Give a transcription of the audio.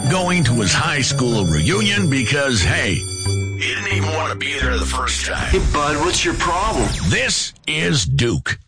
going to his high school reunion because, hey, he didn't even want to be there the first time. Hey, bud, what's your problem? This is Duke.